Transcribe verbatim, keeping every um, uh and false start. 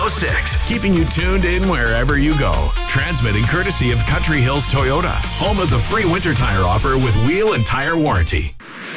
six, keeping you tuned in wherever you go. Transmitting courtesy of Country Hills Toyota, home of the free winter tire offer with wheel and tire warranty.